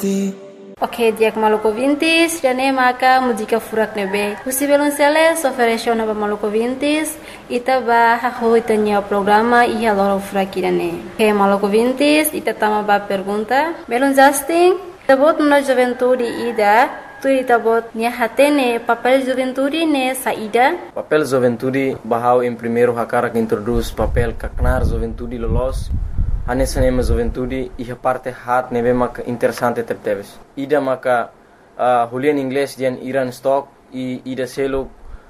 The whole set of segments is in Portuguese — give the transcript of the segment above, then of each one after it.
Ok, dia Maluco Vintis, jane maka música furak nebe. Husi belonsele ofereceu na Maluco Vintis, ita ba haho itanya programa ia loro furak irane. Ok, Maluco Vintis, ita tama ba pergunta. Belon Justin, tabot na juventude ida, tu tabot nia hatene papel juventude ne saída. Papel juventude bahau em primeiro hakara que introduz papel kaknar juventude lolos. Anessa nema juventude iha parte hat nebe mak interessante terteves. Ida maka hulian inglês dian Iran stock ida seluk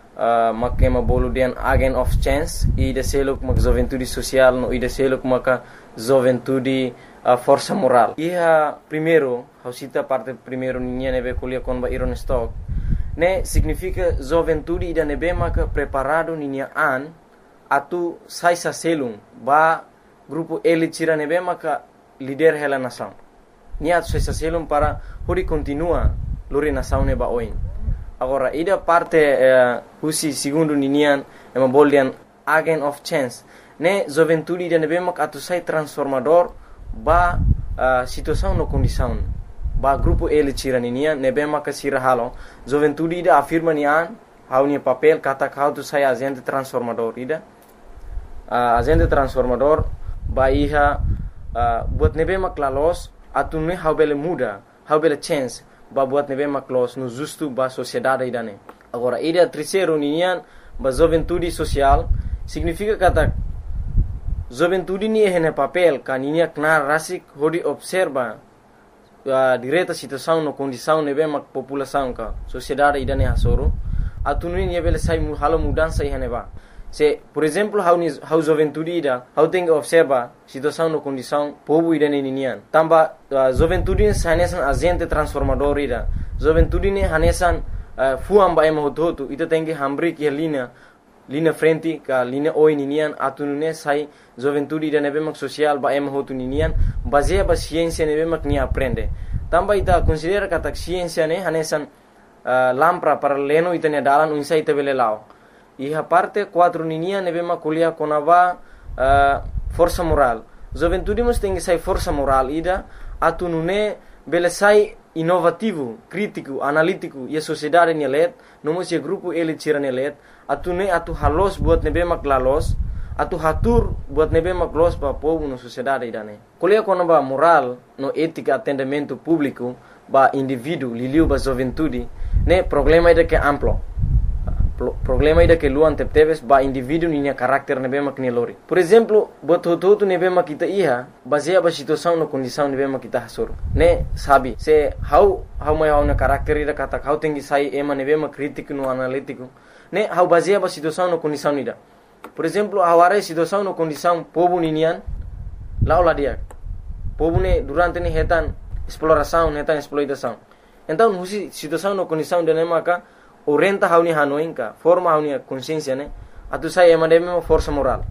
mak ema bolu dian agent of chance ida seluk mak juventude social no ida seluk maka juventude força moral. Iha primeiro hausita parte primeiro ninha nebe kulia kon ba Iran stock ne significa juventude ida nebe maka preparado ninha an atu sai sa selung ba grupo elite tira nebe maka líder hela nação. Niat suesa selum para hori continua lori nação neba oin. Agora ida parte husi segundo ninian ema boldian agent of chance. Ne juventude ida nebe maka atu sai transformador ba situação no condição. Ba grupo elite tira ninian nebe maka sira halo. Juventude ida afirma nian hau ni papel kata kau tu sai agente transformador ida. Agente transformador ba iha buat nebe mak lalos atune how bele muda how bele chance ba buat nebe mak los no justo ba sociedade idane. Agora ida terceiro ninian ba juventude social significa kata juventude ni ehne papel kaninia knar rasik hodi observa direta situação no condição nebe mak população ka sociedade idane hasoro atune ni bele sai halo mudança ihane ba. Se, por exemplo, how juventude ida, how tem que observa situação no condição povo ida ninian. Tamba juventude hanesan agente transformador ida. Juventude ne hanesan fuam ba ema hotu ita tem que hambri que linha frente ka linha oi ninian atunune sai juventude ida nebe mak social ba ema hotu ninian baseia ba ciência nebe mak ni aprende. Tamba ita considera kata ciência ne hanesan lampra para leno ita ne dalan unsa ita bele lao. Iha parte 4 ninia nebe ma kuliah konava força moral. Juventude mus tem que sai força moral ida atu nune bele sai inovativo, crítico, analítico e a sociedade nelet, nomus e grupo ele tira nelet, atu ne atu halos buat nebe mak lalos, atu hatur buat nebe mak los pa povo no sociedade idane. Kuliah konava moral no ética atendimento público ba indivíduo liliu ba juventude, ne problema ida que amplo. Problema ida que luan tepteves ba indivíduo ninya karakter nebe mak lori. Por exemplo, buat hotu nebe mak kita iha baseia ba situação no condição nebe mak kita hasur. Ne sabi se how mai how na karakter ida kata how tengi sai ema nebe mak crítico no analítico. Ne how baseia ba situação no condição ida. Por exemplo, aware situação no condição povo ninian laula dia. Povo ne durante ne hetan exploração, hetan exploitação. Então, husi situação no condição de maka orienta hauni hanoinka forma hauni consciência ne atu sai emademe força moral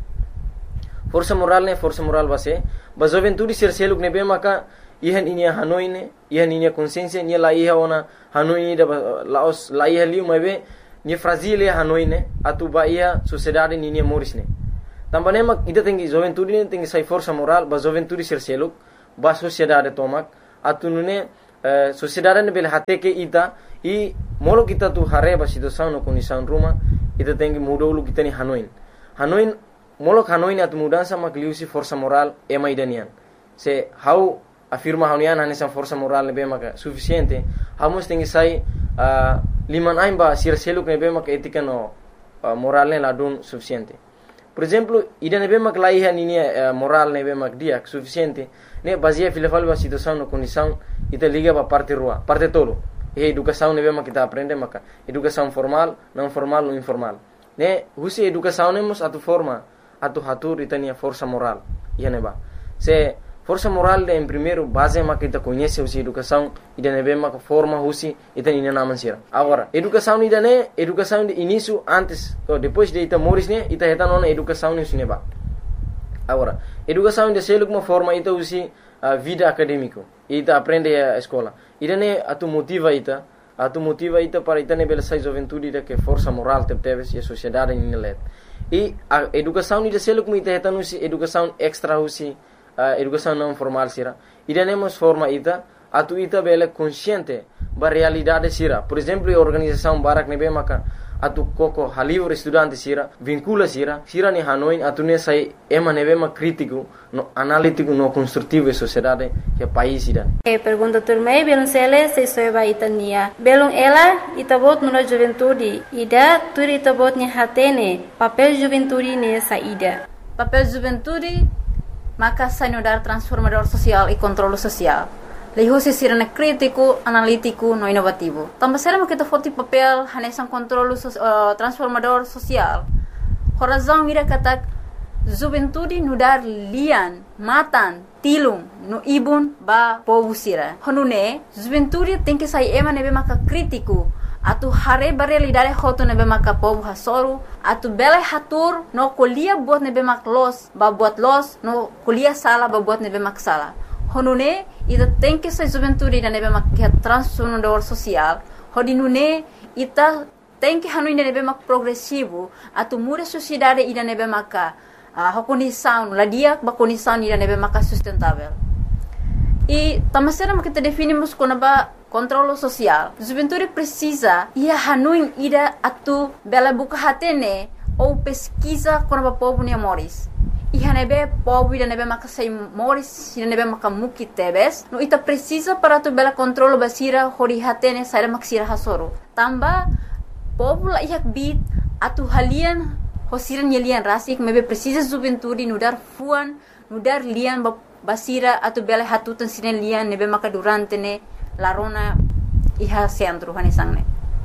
ne força moral base ba juventude ser seluk nebe maka ihan inia hanoine ihan inia consciência ni la iha ona hanoine da laos la iha liu mebe ni fragile hanoine atu ba ia sociedade ni ni morisne tambane mak ida tengi juventude ne tengi sai força moral ba juventude ser seluk ba sociedade tomak atu nune sociedade ne bele hate ke ita i molo kita tu hareba situação no condição ruma ita tem que mudar o kita ni hanoin molo hanoin atu mudança mak liusi força moral ema idanian se how afirma haunian hanesa força moral ne be maka suficiente hamos tem que sai liman aimba sir seluk ne be maka etika no moral ne ladun suficiente. Por exemplo, ida ne be mak laiha ni moral ne be mak dia suficiente ne baseia filafal ba situação no condição ita liga ba parte rua parte tolo. Educação nebe mak kita aprende maka educação formal, não formal ou informal. Ne husi educação nemos atu forma atu hatur itania força moral. Ia neba. Se força moral de em primeiro base mak kita conhece husi educação ida nebe mak forma husi itania naman sira. Agora, educação ida ne educação de início antes ou depois de ita moris ne ita heta nona educação ne neba. Agora, educação de seluk uma forma ita husi vida acadêmico. Ita aprende a escola. Ida ne atu motiva ita para ita ne bela sai juventude ida que força moral tepteves e a sociedade ni let. E a educação ida seluk mu ita heta nusi educação extra husi educação não formal sira. Ida nemos forma ita atu ita bele consciente ba realidade sira. Por exemplo, a organização Barak nebe maka atu koko halivre estudante sira vincula sira ni Hanoi atu ne sai ema nebe ma crítico no analítico no construtivo e sociedade que país ida. Pergunta turmei belum sele se soeba itania belum ela itabot nuna juventude ida turi itabot ni hatene papel juventude ne saída. Papel juventude maka sanudar transformador social e controle social. Leho se sirene crítico, analítico, no inovativo. Também será que foto papel hanesan controle transformador social. Horazão mira kata juventude nudar lian, matan, tilung, no ibun ba povo sira. Honune juventude tem que sair ema nebe maka crítico. Atu hare ba realidade hoto nebe maka povo hasoru. Atu bele hatur no kolia buat nebe mak los, ba buat los, no kolia sala ba buat nebe mak sala. Honune ita tem que ser juventude ida nebe mak transformador social. Hodinune ita tem que hanu ida nebe mak progressivo. Atu muda sociedade ida nebe maka condição, ladia ba condição ida nebe maka sustentável. E tamasera kita definimos como ba controle social. Juventude precisa ia hanu ida atu bela buka hatene ou pesquisa como ba povo ne amores. Iha nebe povo ida nebe maka sei moris ida nebe maka muki tebes no ita precisa para tu bela controle basira hori hatene sai maksira hasoro tamba povo la iha bit atu halian hosiran yelian rasik mebe precisa juventude nudar fuan nudar lian basira atu bela hatutan sinen lian nebe maka durante ne larona iha centro hanesangne.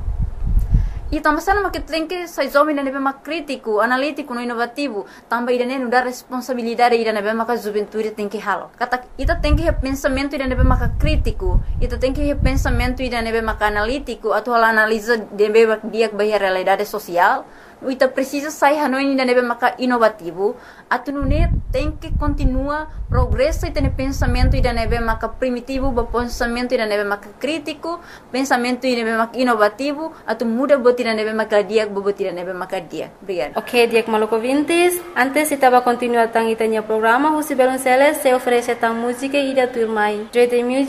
E tamasana maket tem sai zomi na nebe mak crítico, analítico, no inovativo, tamba ida ne dar responsabilidade ida nebe mak juventude tem que halo. Kata ita tem que pensamento ida nebe mak crítico, ita tem que pensamento ida nebe mak analítico, atu hala analisa nebe mak dia bahia realidade social. Ita precisa sai hanoi ida nebe mak inovativo, atu nune tem que continua progresso ita ne pensamento ida nebe mak primitivo, ba pensamento ida nebe mak crítico, pensamento ida nebe mak inovativo, atu muda tira nebe makadia, bobo tira nebe makadia. Obrigada. Ok, Diak Maluco Vintes. Antes estava continuando itanya programa, o Sibelon Celes se oferece tão música e da turma. Music.